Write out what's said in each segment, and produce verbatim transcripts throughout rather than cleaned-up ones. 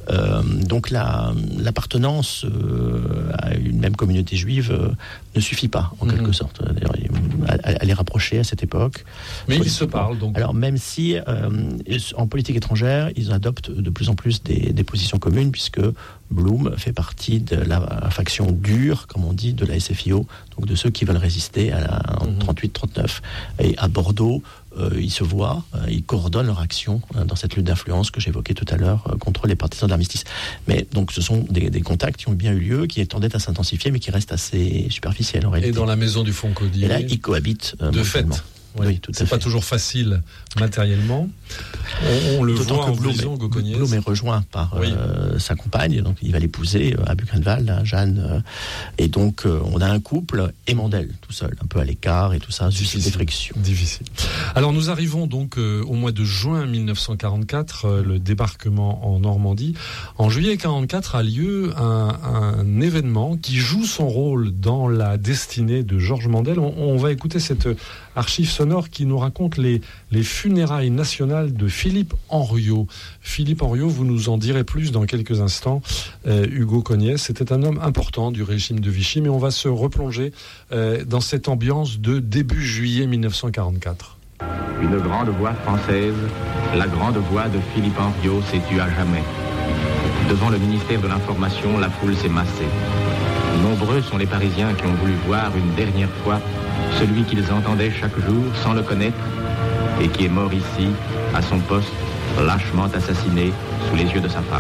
Euh, donc la, l'appartenance euh, à une même communauté juive euh, ne suffit pas, en mmh. quelque sorte. D'ailleurs, elle est rapprochée à cette époque. Mais ils se parlent donc. Alors même si, euh, en politique étrangère, ils adoptent de plus en plus des, des positions communes, puisque Blum fait partie de la faction dure, comme on dit, de la S F I O, donc de ceux qui veulent résister à la, en mmh. trente-huit trente-neuf. Et à Bordeaux, euh, ils se voient, euh, ils coordonnent leur action euh, dans cette lutte d'influence que j'évoquais tout à l'heure euh, contre les partisans de l'armistice. Mais donc ce sont des, des contacts qui ont bien eu lieu, qui tendaient à s'intensifier, mais qui restent assez superficiels en réalité. Et dans la maison du Foncaudier, et là, ils cohabitent euh, de fait. Oui, oui, tout à c'est fait. Pas toujours facile matériellement. On, on le D'autant voit que en Blum prison, Gaucognès. Blum est rejoint par oui. euh, sa compagne, donc il va l'épouser euh, à Buchenwald, hein, Jeanne. Euh, et donc euh, on a un couple et Mandel tout seul, un peu à l'écart et tout ça, suscite des frictions. Difficile. Alors nous arrivons donc euh, au mois de juin mille neuf cent quarante-quatre, euh, le débarquement en Normandie. En juillet quarante-quatre a lieu un, un événement qui joue son rôle dans la destinée de Georges Mandel. On, on va écouter cette archive sonore qui nous raconte les, les funérailles nationales de Philippe Henriot. Philippe Henriot, vous nous en direz plus dans quelques instants. Euh, Hugo Cognès, c'était un homme important du régime de Vichy, mais on va se replonger euh, dans cette ambiance de début juillet mille neuf cent quarante-quatre. Une grande voix française, la grande voix de Philippe Henriot s'est tue à jamais. Devant le ministère de l'Information, la foule s'est massée. Nombreux sont les Parisiens qui ont voulu voir une dernière fois celui qu'ils entendaient chaque jour sans le connaître et qui est mort ici, à son poste, lâchement assassiné sous les yeux de sa femme.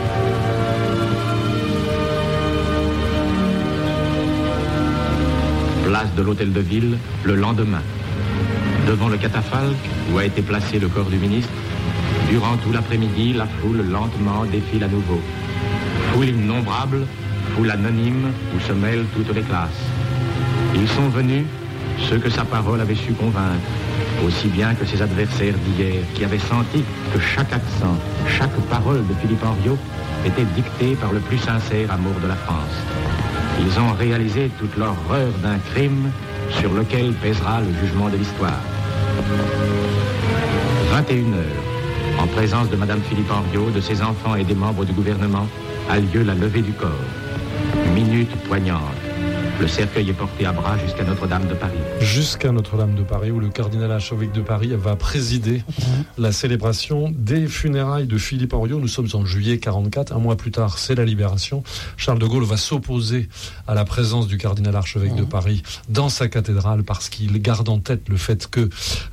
Place de l'Hôtel de Ville, le lendemain. Devant le catafalque où a été placé le corps du ministre, durant tout l'après-midi, la foule lentement défile à nouveau. Foule innombrable, foule anonyme où se mêlent toutes les classes. Ils sont venus, ceux que sa parole avait su convaincre, aussi bien que ses adversaires d'hier, qui avaient senti que chaque accent, chaque parole de Philippe Henriot était dictée par le plus sincère amour de la France. Ils ont réalisé toute l'horreur d'un crime sur lequel pèsera le jugement de l'histoire. vingt et une heures, en présence de Madame Philippe Henriot, de ses enfants et des membres du gouvernement, a lieu la levée du corps. Minute poignante. Le cercueil est porté à bras jusqu'à Notre-Dame de Paris. Jusqu'à Notre-Dame de Paris, où le cardinal archevêque de Paris va présider mmh. la célébration des funérailles de Philippe Henriot. Nous sommes en juillet quarante-quatre, un mois plus tard, c'est la Libération. Charles de Gaulle va s'opposer à la présence du cardinal archevêque mmh. de Paris dans sa cathédrale parce qu'il garde en tête le fait que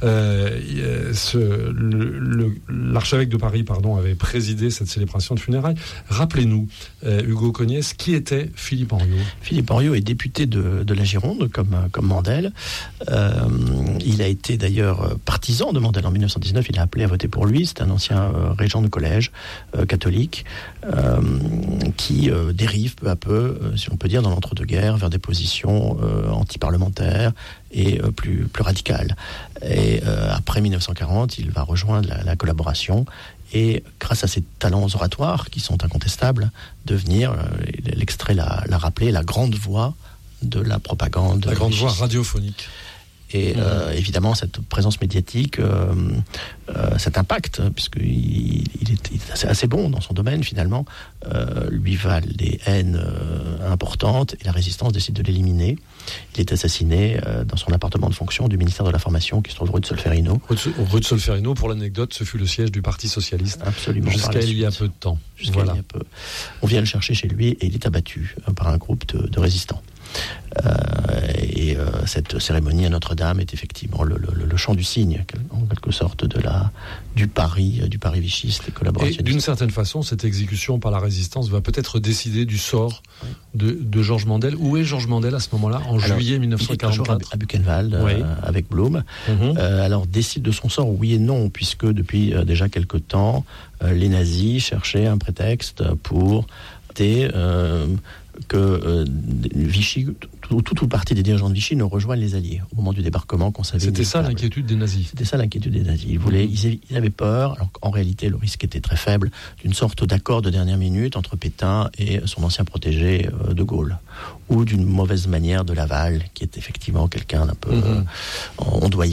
euh, ce, le, le, l'archevêque de Paris pardon, avait présidé cette célébration de funérailles. Rappelez-nous, euh, Hugo Cognès, qui était Philippe Henriot ? Philippe Henriot est député De, de la Gironde, comme, comme Mandel. Euh, il a été d'ailleurs partisan de Mandel en dix-neuf cent dix-neuf. Il a appelé à voter pour lui. C'est un ancien euh, régent de collège euh, catholique euh, qui euh, dérive peu à peu, euh, si on peut dire, dans l'entre-deux-guerres vers des positions euh, anti-parlementaires et euh, plus, plus radicales. Et euh, après dix-neuf cent quarante, il va rejoindre la, la collaboration et grâce à ses talents oratoires qui sont incontestables, devenir, euh, l'extrait l'a, l'a rappelé, la grande voix de la propagande. La grande voix radiophonique. Et mmh. euh, évidemment, cette présence médiatique, euh, euh, cet impact, puisqu'il il est, il est assez, assez bon dans son domaine finalement, euh, lui valent des haines euh, importantes et la résistance décide de l'éliminer. Il est assassiné euh, dans son appartement de fonction du ministère de l'Information qui se trouve rue de Solferino. Rue de Solferino, pour l'anecdote, ce fut le siège du Parti Socialiste. Absolument. Jusqu'à il y a peu de temps. Jusqu'à voilà. il y a peu. On vient le chercher chez lui et il est abattu euh, par un groupe de, de résistants. Euh, et euh, cette cérémonie à Notre-Dame est effectivement le, le, le chant du cygne, en quelque sorte, de la, du Paris, du Paris vichiste et collaborationniste. Et d'une certaine façon, cette exécution par la résistance va peut-être décider du sort oui. de, de Georges Mandel. Où est Georges Mandel à ce moment-là, en alors, juillet dix-neuf cent quarante-quatre ? À Buchenwald, oui. euh, avec Blum. Mm-hmm. Euh, alors, décide de son sort, oui et non, puisque depuis euh, déjà quelque temps, euh, les nazis cherchaient un prétexte pour... Euh, que euh, Vichy, tout, tout, tout partie des dirigeants de Vichy ne rejoignent les Alliés au moment du débarquement qu'on savait. C'était ça l'inquiétude des nazis. C'était ça l'inquiétude des nazis. Ils voulaient, ils, ils avaient peur, alors qu'en réalité le risque était très faible, d'une sorte d'accord de dernière minute entre Pétain et son ancien protégé euh, de Gaulle, ou d'une mauvaise manière de Laval, qui est effectivement quelqu'un d'un peu mm-hmm. euh, ondoyant.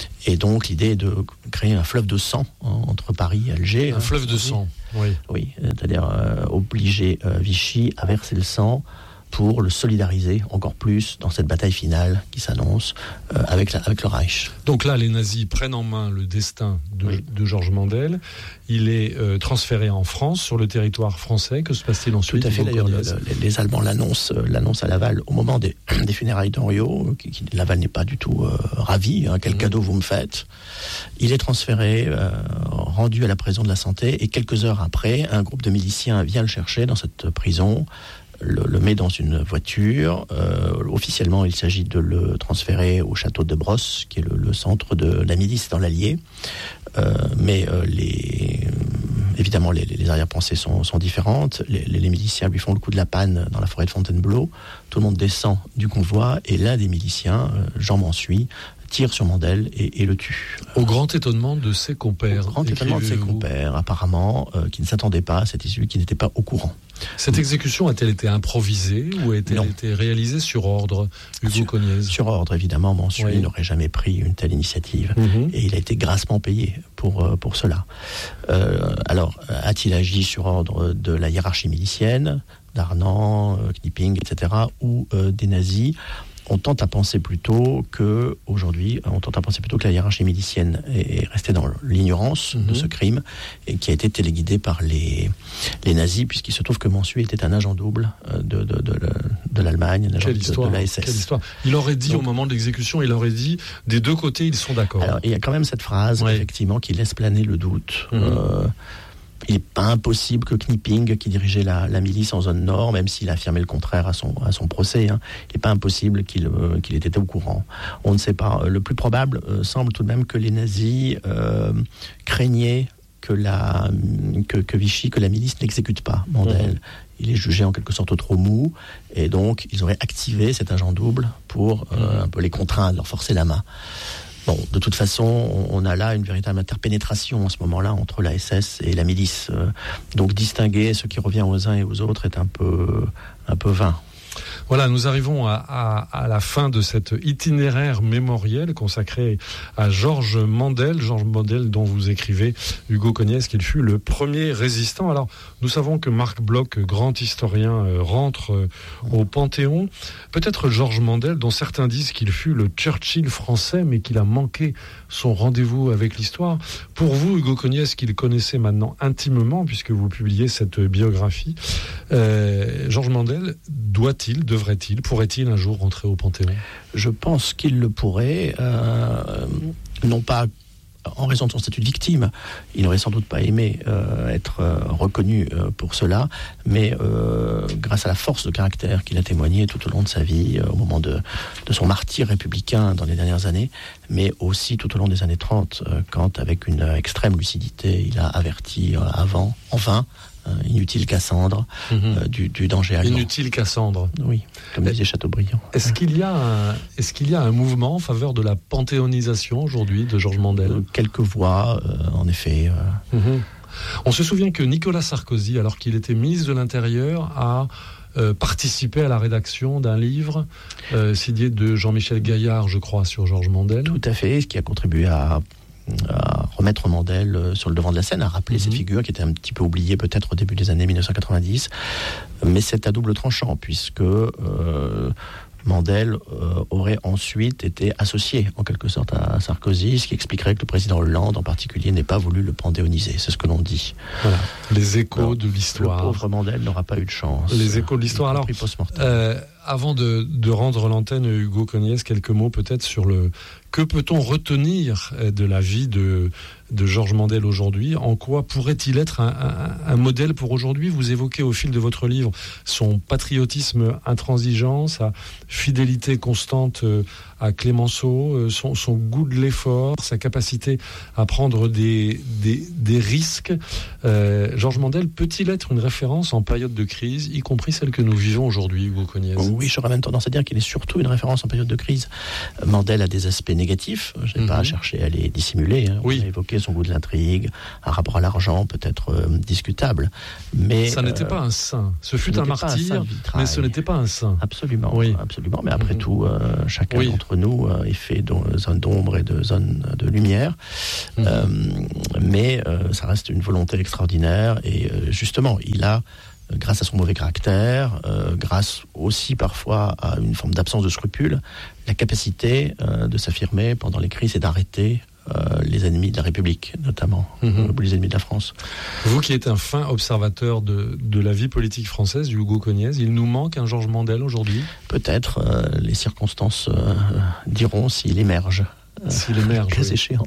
Et donc l'idée est de créer un fleuve de sang entre Paris et Alger. Un hein, fleuve de sang, oui. Oui, c'est-à-dire euh, obliger euh, Vichy à verser le sang pour le solidariser encore plus dans cette bataille finale qui s'annonce euh, avec, la, avec le Reich. Donc là, les nazis prennent en main le destin de, oui. de Georges Mandel. Il est euh, transféré en France, sur le territoire français. Que se passe-t-il ensuite? Tout à fait, d'ailleurs, le, le, les Allemands l'annoncent, euh, l'annoncent à Laval au moment des, des funérailles d'Henriot. Qui, qui, Laval n'est pas du tout euh, ravi. Hein, quel mmh. cadeau vous me faites? Il est transféré, euh, rendu à la prison de la Santé, et quelques heures après, un groupe de miliciens vient le chercher dans cette prison, Le, le met dans une voiture. Euh, officiellement, il s'agit de le transférer au château de Brosse, qui est le, le centre de la milice dans l'Allier. Euh, mais euh, les, évidemment, les, les arrière-pensées sont, sont différentes. Les, les, les miliciens lui font le coup de la panne dans la forêt de Fontainebleau. Tout le monde descend du convoi et l'un des miliciens, euh, Jean Mansuy, tire sur Mandel et, et le tue. Au grand étonnement de ses compères. Au grand étonnement de ses compères, apparemment, euh, qui ne s'attendaient pas à cette issue, qui n'étaient pas au courant. Cette exécution a-t-elle été improvisée ou a-t-elle été réalisée sur ordre, Hugo Cognez? Sur ordre, évidemment. Mansuy oui. n'aurait jamais pris une telle initiative. Mm-hmm. Et il a été grassement payé pour, pour cela. Euh, alors, a-t-il agi sur ordre de la hiérarchie milicienne, d'Arnand, euh, Knipping, et cetera, ou euh, des nazis? On tente à penser plutôt que aujourd'hui, on tente à penser plutôt que la hiérarchie milicienne est restée dans l'ignorance mmh. de ce crime et qui a été téléguidée par les les nazis, puisqu'il se trouve que Mansuy était un agent double de de de, de l'Allemagne, un agent de, de l'A S S. Quelle histoire. Il aurait dit Donc, au moment de l'exécution, il aurait dit des deux côtés ils sont d'accord. Alors il y a quand même cette phrase ouais. effectivement qui laisse planer le doute. Mmh. Euh, Il n'est pas impossible que Knipping, qui dirigeait la, la milice en zone nord, même s'il a affirmé le contraire à son, à son procès, hein, il n'est pas impossible qu'il, euh, qu'il ait été au courant. On ne sait pas. Le plus probable euh, semble tout de même que les nazis euh, craignaient que, la, que, que Vichy, que la milice n'exécute pas Mandel. Mmh. Il est jugé en quelque sorte trop mou, et donc ils auraient activé cet agent double pour euh, mmh. un peu les contraindre, leur forcer la main. Bon, de toute façon, on a là une véritable interpénétration en ce moment-là entre la S S et la milice. Donc distinguer ce qui revient aux uns et aux autres est un peu, un peu vain. Voilà, nous arrivons à, à, à la fin de cet itinéraire mémoriel consacré à Georges Mandel. Georges Mandel dont vous écrivez, Hugo Cognez, qu'il fut le premier résistant. Alors, nous savons que Marc Bloch, grand historien, euh, rentre euh, au Panthéon. Peut-être Georges Mandel, dont certains disent qu'il fut le Churchill français, mais qu'il a manqué son rendez-vous avec l'histoire. Pour vous, Hugo Cognez, qu'il connaissait maintenant intimement, puisque vous publiez cette biographie, euh, Georges Mandel doit-il, devrait-il, pourrait-il un jour rentrer au Panthéon? Je pense qu'il le pourrait, euh, non pas en raison de son statut de victime, il n'aurait sans doute pas aimé euh, être euh, reconnu euh, pour cela, mais euh, grâce à la force de caractère qu'il a témoigné tout au long de sa vie, euh, au moment de, de son martyre républicain dans les dernières années, mais aussi tout au long des années trente, euh, quand avec une extrême lucidité, il a averti euh, avant, enfin, Euh, inutile Cassandre, mmh. euh, du, du danger allemand. Inutile Cassandre. Oui, comme disait Chateaubriand. Est-ce qu'il y a un, est-ce qu'il y a un mouvement en faveur de la panthéonisation aujourd'hui de Georges Mandel? euh, Quelques voix, euh, en effet. Euh... Mmh. On se souvient que Nicolas Sarkozy, alors qu'il était ministre de l'Intérieur, a euh, participé à la rédaction d'un livre euh, signé de Jean-Michel Gaillard, je crois, sur Georges Mandel. Tout à fait, ce qui a contribué à à remettre Mandel sur le devant de la scène, à rappeler mmh. cette figure qui était un petit peu oubliée peut-être au début des années dix-neuf cent quatre-vingt-dix. Mais c'est à double tranchant, puisque euh, Mandel euh, aurait ensuite été associé en quelque sorte à Sarkozy, ce qui expliquerait que le président Hollande en particulier n'ait pas voulu le panthéoniser. C'est ce que l'on dit. Voilà. Les échos Alors, de l'histoire. Le pauvre Mandel n'aura pas eu de chance. Les échos de l'histoire. Alors, euh, avant de, de rendre l'antenne, Hugo Cognez, quelques mots peut-être sur le... Que peut-on retenir de la vie de, de Georges Mandel aujourd'hui? En quoi pourrait-il être un, un, un modèle pour aujourd'hui? Vous évoquez au fil de votre livre son patriotisme intransigeant, sa fidélité constante à Clémenceau, son, son goût de l'effort, sa capacité à prendre des, des, des risques. Euh, Georges Mandel peut-il être une référence en période de crise, y compris celle que nous vivons aujourd'hui, Hugo Cognez? Oui, j'aurais même tendance à dire qu'il est surtout une référence en période de crise. Mandel a des aspects négatifs, je n'ai mmh. pas cherché à les dissimuler. Hein. Oui. On a évoqué son goût de l'intrigue, un rapport à l'argent peut-être euh, discutable. Mais ça euh, n'était pas un saint. Ce fut un martyr, un mais ce n'était pas un saint. Absolument, oui. absolument. Mais après mmh. tout, euh, chacun oui. d'entre d'entre nous euh, est fait de zones d'ombre et de zones de lumière. Mmh. Euh, mais euh, ça reste une volonté extraordinaire. Et euh, justement, il a, grâce à son mauvais caractère, euh, grâce aussi parfois à une forme d'absence de scrupules, la capacité euh, de s'affirmer pendant les crises et d'arrêter Euh, les ennemis de la République, notamment, mmh. euh, les ennemis de la France. Vous qui êtes un fin observateur de, de la vie politique française, Hugo Cognez, il nous manque un Georges Mandel aujourd'hui ? Peut-être, euh, les circonstances euh, diront s'il émerge. Euh, s'il émerge, cas oui. échéant.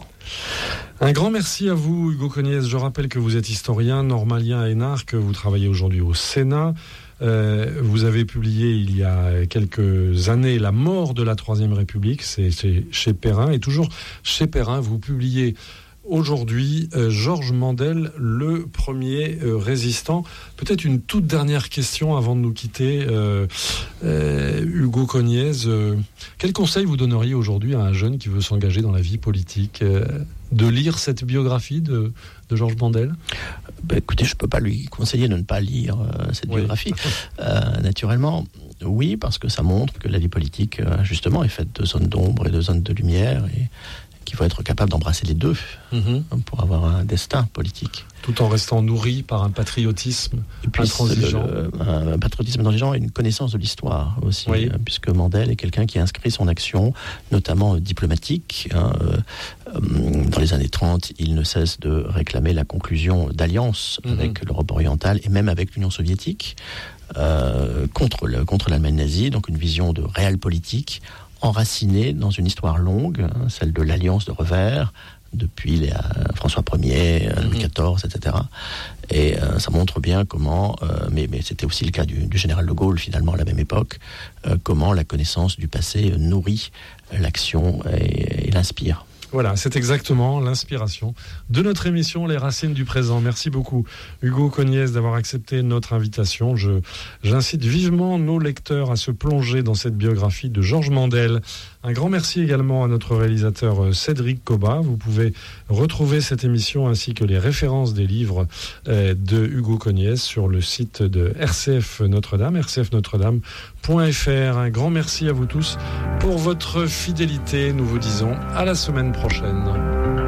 Un grand merci à vous, Hugo Cognez. Je rappelle que vous êtes historien, normalien à Énarques, que vous travaillez aujourd'hui au Sénat. Euh, vous avez publié il y a quelques années La mort de la Troisième République, c'est, c'est chez Perrin, et toujours chez Perrin, vous publiez aujourd'hui euh, Georges Mandel, le premier euh, résistant. Peut-être une toute dernière question avant de nous quitter, euh, euh, Hugo Cognez. Euh, quel conseil vous donneriez aujourd'hui à un jeune qui veut s'engager dans la vie politique, euh, de lire cette biographie de, de Georges Mandel ? Ben, écoutez, je ne peux pas lui conseiller de ne pas lire euh, cette oui. biographie. Euh, naturellement, oui, parce que ça montre que la vie politique, euh, justement, est faite de zones d'ombre et de zones de lumière, et qu'il faut être capable d'embrasser les deux mmh. pour avoir un destin politique. Tout en restant nourri par un patriotisme intransigeant. Le, le, un patriotisme intransigeant et une connaissance de l'histoire aussi, oui. euh, puisque Mandel est quelqu'un qui inscrit son action, notamment euh, diplomatique. Hein, euh, dans les années trente, il ne cesse de réclamer la conclusion d'alliances mmh. avec l'Europe orientale et même avec l'Union soviétique euh, contre, le, contre l'Allemagne nazie, donc une vision de réel politique enracinée dans une histoire longue, hein, celle de l'Alliance de Revers, depuis les, euh, François Ier, euh, Louis quatorze, et cetera. Et euh, ça montre bien comment, euh, mais, mais c'était aussi le cas du, du général de Gaulle, finalement, à la même époque, euh, comment la connaissance du passé nourrit l'action et, et l'inspire. Voilà, c'est exactement l'inspiration de notre émission Les Racines du Présent. Merci beaucoup, Hugo Cognez, d'avoir accepté notre invitation. Je, j'incite vivement nos lecteurs à se plonger dans cette biographie de Georges Mandel. Un grand merci également à notre réalisateur Cédric Cobat. Vous pouvez retrouver cette émission ainsi que les références des livres de Hugo Cognez sur le site de R C F Notre-Dame, r c f notre dame point f r. Un grand merci à vous tous pour votre fidélité. Nous vous disons à la semaine prochaine.